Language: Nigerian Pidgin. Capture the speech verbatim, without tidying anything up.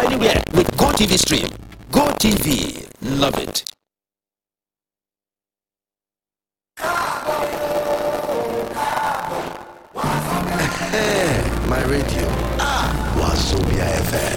anywhere with GoTV Stream. GoTV, love it. My radio. Ah, Wazobia F M.